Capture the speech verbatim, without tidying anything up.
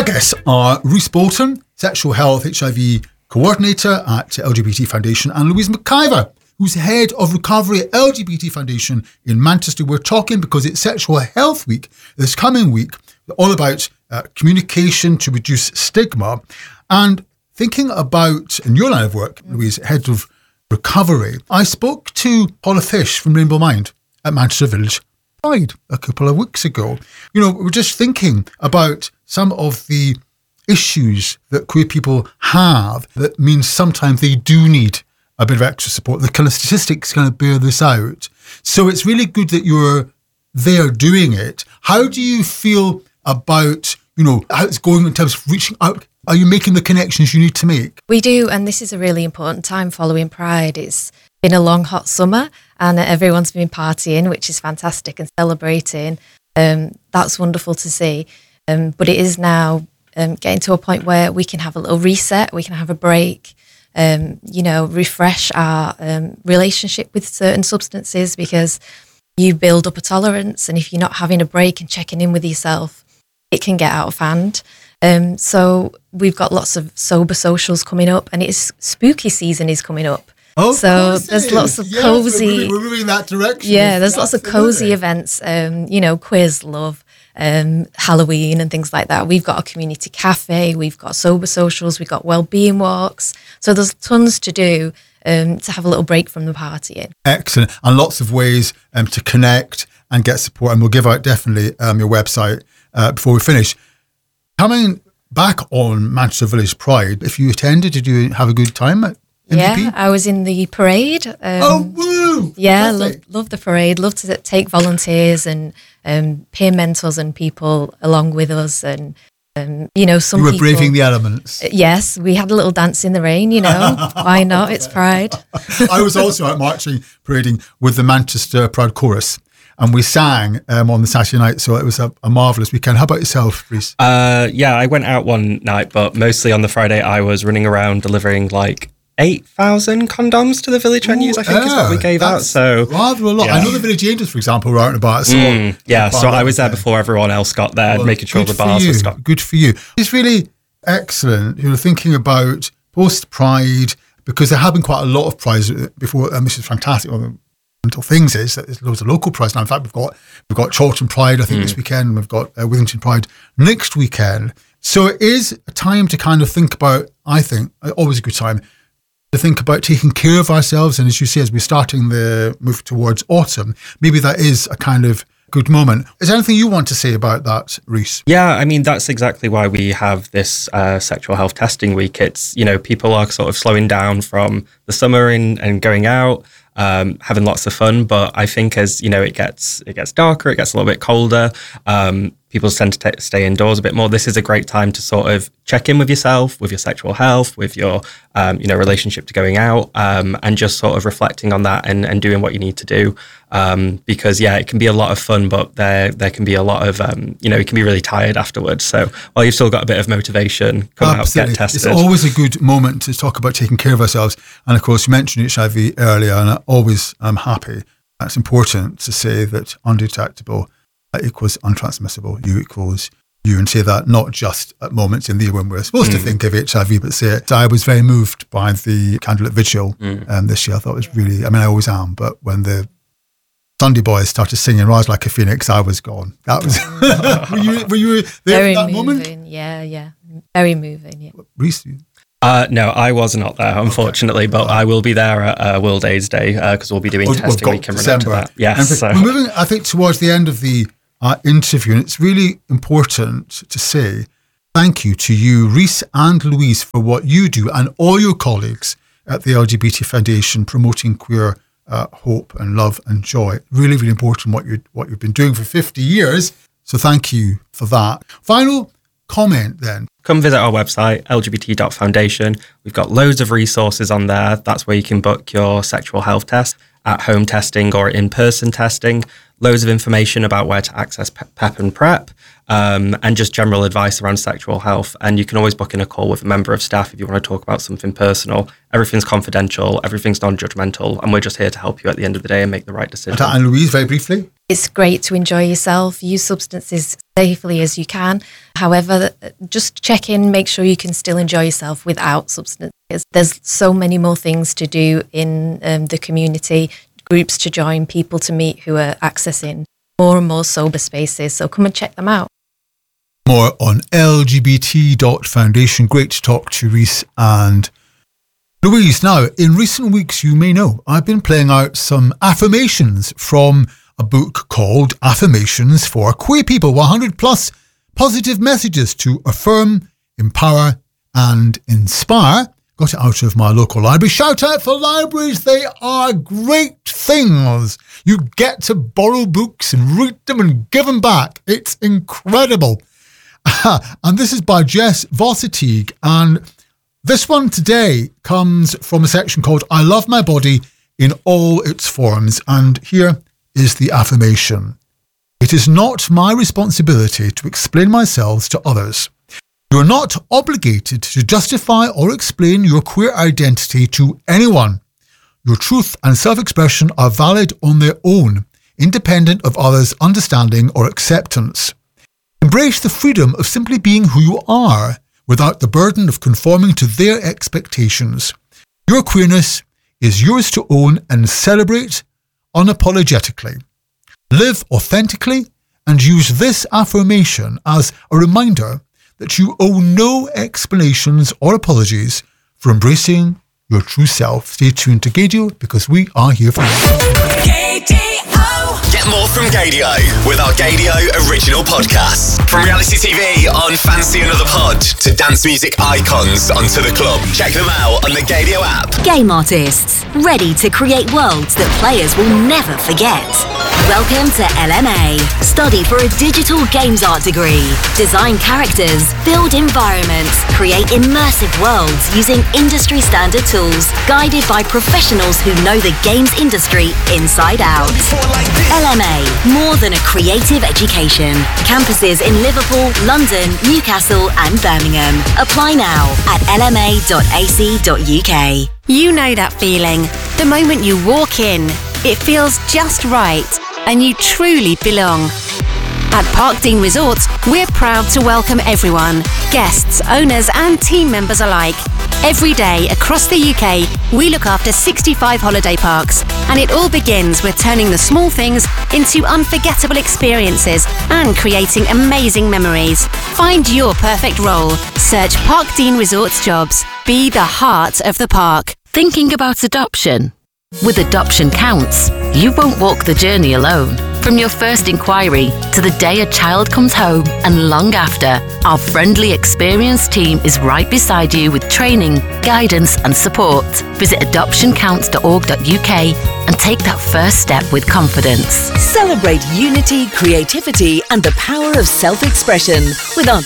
guests are Rhys Bolton, Sexual Health H I V Coordinator at L G B T Foundation, and Louise McIver, who's Head of Recovery at L G B T Foundation in Manchester. We're talking because it's Sexual Health Week this coming week, all about uh, communication to reduce stigma. And thinking about, in your line of work, Louise, Head of Recovery, I spoke to Paula Fish from Rainbow Mind at Manchester Village Pride a couple of weeks ago. You know, we're just thinking about some of the issues that queer people have that means sometimes they do need a bit of extra support. The kind of statistics kind of bear this out. So it's really good that you're there doing it. How do you feel about, you know, how it's going in terms of reaching out? Are you making the connections you need to make? We do, and this is a really important time following Pride. It's been a long, hot summer and everyone's been partying, which is fantastic, and celebrating. Um, that's wonderful to see. Um, but it is now um, getting to a point where we can have a little reset, we can have a break, um, you know, refresh our um, relationship with certain substances, because you build up a tolerance, and if you're not having a break and checking in with yourself, it can get out of hand. Um, so we've got lots of sober socials coming up, and it's spooky season is coming up. Oh, so there's lots of yes, cozy. We're moving that direction. Yeah, there's lots Absolutely. of cozy events. Um, you know, Queers Love, um, Halloween, and things like that. We've got a community cafe. We've got sober socials. We've got wellbeing walks. So there's tons to do um, to have a little break from the partying. Excellent, and lots of ways um, to connect and get support. And we'll give out definitely um, your website uh, before we finish. Coming back on Manchester Village Pride, if you attended, did you have a good time at M V P? Yeah, I was in the parade. Um, oh, woo! Yeah, love, love the parade. Love to take volunteers and um, peer mentors and people along with us. And, um, you know, some You were people, braving the elements. Yes, we had a little dance in the rain, you know. Why not? It's Pride. I was also out marching, parading with the Manchester Proud Chorus. And we sang um, on the Saturday night, so it was a, a marvellous weekend. How about yourself, Rhys? Uh, yeah, I went out one night, but mostly on the Friday I was running around delivering like eight thousand condoms to the village venues, I think yeah, is what we gave out. So rather a lot. Yeah. I know the Village Angels, for example, were out and about. So mm, yeah, so I was there before everyone else got there, well, making sure the bars you. were stocked. Good for you. It's really excellent, you know, thinking about post-Pride, because there have been quite a lot of Prides before, and this is fantastic. Until things is that there's loads of local prides now. In fact, we've got we've got Chorlton Pride, I think, mm. this weekend. We've got uh, Withington Pride next weekend. So it is a time to kind of think about, I think, always a good time to think about taking care of ourselves. And as you say, as we're starting the move towards autumn, maybe that is a kind of good moment. Is there anything you want to say about that, Rhys? Yeah, I mean, that's exactly why we have this uh, sexual health testing week. It's, you know, people are sort of slowing down from the summer and, and going out. Um, having lots of fun, but I think as you know, it gets it gets darker, it gets a little bit colder. Um, people tend to t- stay indoors a bit more. This is a great time to sort of check in with yourself, with your sexual health, with your um, you know relationship to going out, um, and just sort of reflecting on that and, and doing what you need to do. Um, because yeah, it can be a lot of fun, but there there can be a lot of um, you know, you can be really tired afterwards. So while you've still got a bit of motivation, come Absolutely. out, get tested. It's always a good moment to talk about taking care of ourselves. And of course, you mentioned H I V earlier, and I always am happy. It's important to say that undetectable equals untransmissible. You equals you, and say that not just at moments in the year when we're supposed mm. to think of H I V, but say it. I was very moved by the candlelit vigil mm. um, this year. I thought it was really, I mean, I always am, but when the Sunday boys started singing Rise Like a Phoenix, I was gone. That was, were you, were you there very at that moving. moment? Yeah, yeah. Very moving, yeah. Rhys, Uh, no, I was not there, unfortunately, okay. but I will be there at uh, World AIDS Day because uh, we'll be doing oh, testing. We can run into that. Yes, so. We're moving, I think, towards the end of the uh, interview, and it's really important to say thank you to you, Rhys and Louise, for what you do and all your colleagues at the L G B T Foundation promoting queer uh, hope and love and joy. Really, really important what you what you've been doing for fifty years. So thank you for that. Final comment then. Come visit our website, L G B T dot foundation. We've got loads of resources on there. That's where you can book your sexual health test, at-home testing or in-person testing. loads of information about where to access PEP and PrEP, um, and just general advice around sexual health. And you can always book in a call with a member of staff if you want to talk about something personal. Everything's confidential, everything's non-judgmental, and we're just here to help you at the end of the day and make the right decision. And Louise, very briefly. It's great to enjoy yourself, use substances safely as you can. However, just check in, make sure you can still enjoy yourself without substances. There's so many more things to do in um, the community, groups to join, people to meet who are accessing more and more sober spaces. So come and check them out. More on L G B T Foundation. Great to talk to Reese and Louise. Now, in recent weeks, you may know, I've been playing out some affirmations from a book called Affirmations for Queer People, one hundred plus positive messages to affirm, empower and inspire. Got it out of my local library. Shout out for libraries. They are great things. You get to borrow books and read them and give them back. It's incredible. And this is by Jess Vossetigue. And this one today comes from a section called I Love My Body in All Its Forms. And here is the affirmation. It is not my responsibility to explain myself to others. You are not obligated to justify or explain your queer identity to anyone. Your truth and self-expression are valid on their own, independent of others' understanding or acceptance. Embrace the freedom of simply being who you are, without the burden of conforming to their expectations. Your queerness is yours to own and celebrate unapologetically. Live authentically and use this affirmation as a reminder that you owe no explanations or apologies for embracing your true self. Stay tuned to Gaydio because we are here for you. Get more from Gaydio with our Gaydio original podcasts. From reality T V on Fancy Another Pod to dance music icons onto the club. Check them out on the Gaydio app. Game artists, ready to create worlds that players will never forget. Welcome to L M A. Study for a digital games art degree. Design characters, build environments, create immersive worlds using industry standard tools, guided by professionals who know the games industry inside out. L M A, more than a creative education. Campuses in Liverpool, London, Newcastle and Birmingham. Apply now at l m a dot a c dot u k. You know that feeling. The moment you walk in, it feels just right and you truly belong. At Parkdean Resorts, we're proud to welcome everyone, guests, owners and team members alike. Every day across the U K, we look after sixty-five holiday parks, and it all begins with turning the small things into unforgettable experiences and creating amazing memories. Find your perfect role. Search Parkdean Resorts jobs. Be the heart of the park. Thinking about adoption? With Adoption Counts, you won't walk the journey alone. From your first inquiry to the day a child comes home and long after, our friendly, experienced team is right beside you with training, guidance and support. Visit adoption counts dot org dot u k and take that first step with confidence. Celebrate unity, creativity and the power of self-expression with our